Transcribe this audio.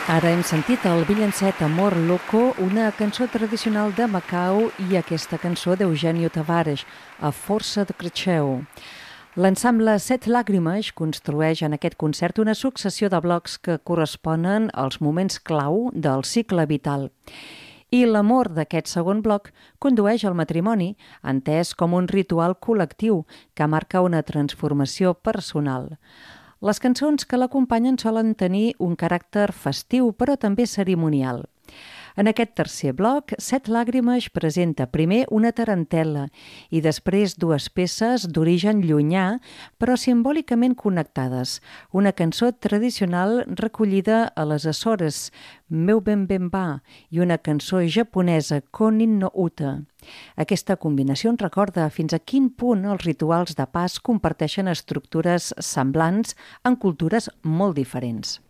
Ara hem sentit el villancet Amor Loco, una cançó tradicional de Macau, i aquesta cançó d'Eugenio Tavares, A Força de Creixeu. L'ensemble Set Làgrimes construeix en aquest concert una successió de blocs que corresponen als moments clau del cicle vital. I l'amor d'aquest segon bloc condueix al matrimoni, entès com un ritual col·lectiu que marca una transformació personal. Les cançons que l'acompanyen solen tenir un caràcter festiu, però també cerimonial. En aquest tercer bloc, Set Làgrimes presenta primer una tarantel·la i després dues peces d'origen llunyà, però simbòlicament connectades. Una cançó tradicional recollida a les Açores, Meu Ben Ben Ba, i una cançó japonesa, Konin no Uta. Aquesta combinació ens recorda fins a quin punt els rituals de pas comparteixen estructures semblants en cultures molt diferents.